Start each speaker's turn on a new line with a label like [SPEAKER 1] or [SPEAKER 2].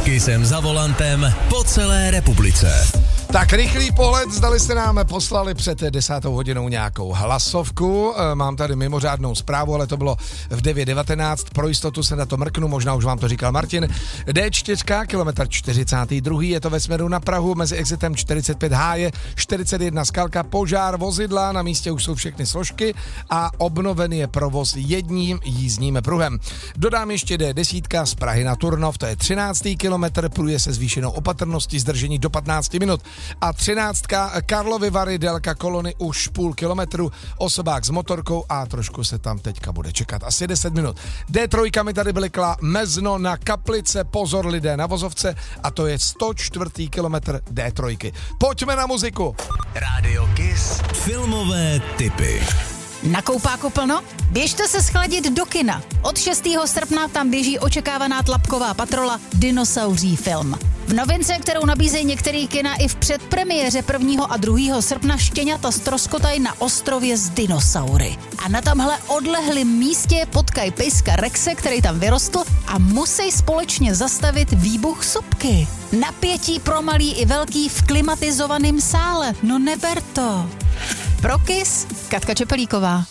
[SPEAKER 1] Kissem za volantem po celé republice.
[SPEAKER 2] Tak rychlý pohled, zdali jste nám poslali před 10. hodinou nějakou hlasovku. Mám tady mimořádnou zprávu, ale to bylo v 9:19. Pro jistotu se na to mrknu, možná už vám to říkal Martin. D4, kilometr 42. Je to ve směru na Prahu, mezi exitem 45 Háje, 41 Skalka, požár vozidla, na místě už jsou všechny složky a obnovený je provoz jedním jízdním pruhem. Dodám ještě D10 z Prahy na Turnov, to je 13. kilometr, pluje se zvýšenou opatrností, zdržení do 15 minut. A 13. Karlovy Vary, délka kolony už půl kilometru, osobák s motorkou a trošku se tam teďka bude čekat, asi 10 minut. D3 mi tady blikla Mezno na Kaplice, pozor lidé na vozovce a to je 104. kilometr D3. Pojďme na muziku.
[SPEAKER 1] Rádio Kiss. Filmové tipy.
[SPEAKER 3] Na koupáku plno? Běžte se schladit do kina. Od 6. srpna tam běží očekávaná tlapková patrola Dinosauří film. V novince, kterou nabízejí některý kina i v předpremiéře 1. a 2. srpna, štěňata ztroskotají na ostrově s dinosaury. A na tamhle odlehlém místě potkají pejska Rexe, který tam vyrostl a musí společně zastavit výbuch sopky. Napětí pro malý i velký v klimatizovaném sále. No neber to. Pro Kiss, Katka Čepelíková.